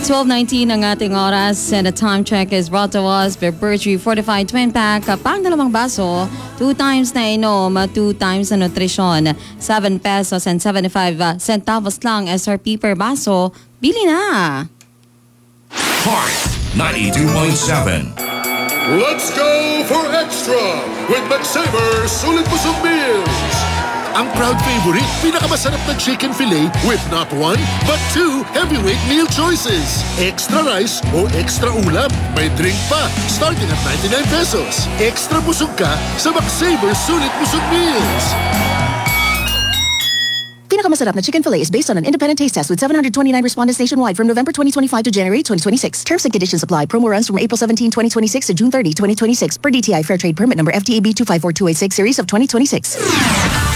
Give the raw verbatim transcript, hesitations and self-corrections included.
twelve nineteen ang ating oras and the time check is brought to us by Birchie Fortified Twin Pack. Pang dalawang baso, two times na inom, two times na nutrisyon. seven pesos and seventy-five centavos lang S R P per baso. Bili na! Heart ninety-two point seven. Let's go for extra with McSaver Sulit Busog Meals. Ang proud favorite, pinakamasarap na chicken fillet with not one, but two heavyweight meal choices. Extra rice o extra ulam. May drink pa, starting at ninety-nine pesos. Extra busog ka sa McSaver Sulit Busog Meals. Pinakamasarap na chicken fillet is based on an independent taste test with seven hundred twenty-nine respondents nationwide from November twenty twenty-five to January twenty twenty-six. Terms and conditions apply. Promo runs from April seventeenth, twenty twenty-six to June thirtieth, twenty twenty-six per D T I Fair Trade Permit number F T A B two five four two eight six series of twenty twenty-six.